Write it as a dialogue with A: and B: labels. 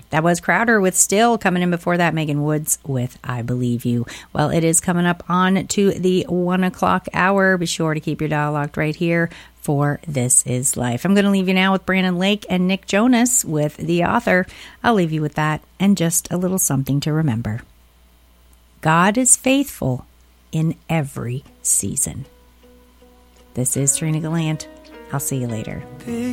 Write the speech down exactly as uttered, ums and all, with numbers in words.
A: That was Crowder with Still. Coming in before that, Megan Woods with I Believe You. Well, it is coming up on to the one o'clock hour. Be sure to keep your dial locked right here for This Is Life. I'm going to leave you now with Brandon Lake and Nick Jonas with The Author. I'll leave you with that and just a little something to remember. God is faithful in every season. This is Trina Gallant. I'll see you later.